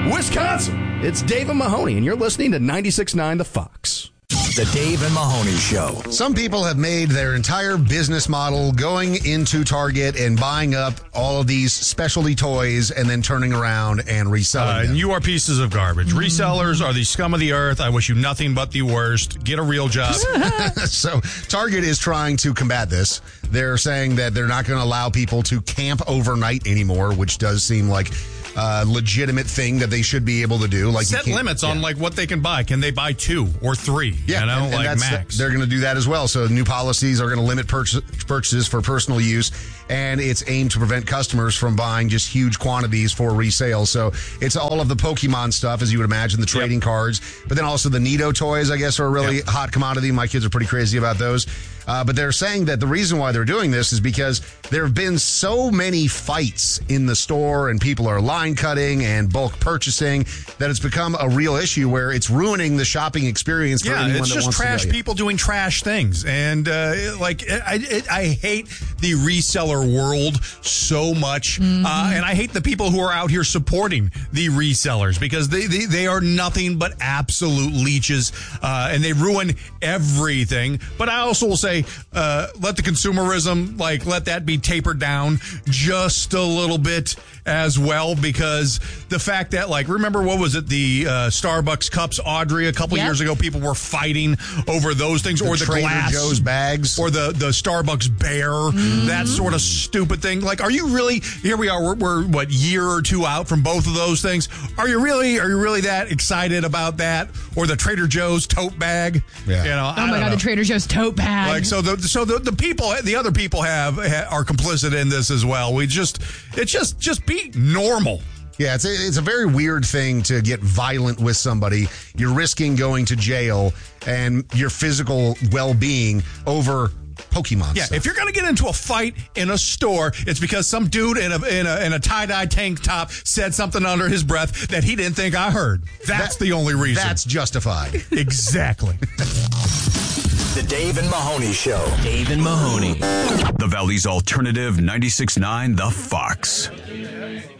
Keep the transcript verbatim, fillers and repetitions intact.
Wisconsin. It's Dave and Mahoney, and you're listening to ninety-six point nine The Fox. The Dave and Mahoney Show. Some people have made their entire business model going into Target and buying up all of these specialty toys and then turning around and reselling Uh, them. you are pieces of garbage. Resellers are the scum of the earth. I wish you nothing but the worst. Get a real job. So Target is trying to combat this. They're saying that they're not going to allow people to camp overnight anymore, which does seem like a legitimate thing that they should be able to do. Like Set you can't- limits yeah. on like what they can buy. Can they buy two or three? Yeah, you know, and, and like that's, max. they're going to do that as well. So new policies are going to limit purchase, purchases for personal use, and it's aimed to prevent customers from buying just huge quantities for resale. So it's all of the Pokemon stuff, as you would imagine, the trading Yep. cards, but then also the Nito toys, I guess, are a really Yep. hot commodity. My kids are pretty crazy about those. Uh, but they're saying that the reason why they're doing this is because there have been so many fights in the store and people are line cutting and bulk purchasing that it's become a real issue where it's ruining the shopping experience for Yeah, anyone it's that just wants trash to go. people doing trash things. And, uh, it- like, I, it, I hate the reseller world so much. Mm-hmm. Uh, and I hate the people who are out here supporting the resellers because they, they, they are nothing but absolute leeches. Uh, and they ruin everything. But I also will say, uh, let the consumerism, like, let that be tapered down just a little bit as well, because the fact that, like, remember what was it, the uh, Starbucks cups, Audrey, a couple Yep. years ago, people were fighting over those things, The or the Trader glass, Joe's bags. or the the Starbucks bear, that sort of stupid thing. Like, are you really? Here we are. We're, we're what, year or two out from both of those things. Are you really? Are you really that excited about that, or the Trader Joe's tote bag? Yeah. You know. Oh I my don't God, know. the Trader Joe's tote bag. Like, so the so the, the people, the other people have ha, are complicit in this as well. We just it's just just be normal. Yeah, it's a, it's a very weird thing to get violent with somebody. You're risking going to jail and your physical well-being over Pokemon Yeah, stuff. if you're going to get into a fight in a store, it's because some dude in a in a, in a tie-dye tank top said something under his breath that he didn't think I heard. That's That- the only reason. That's justified. exactly. The Dave and Mahoney Show. Dave and Mahoney. The Valley's Alternative ninety-six point nine The Fox.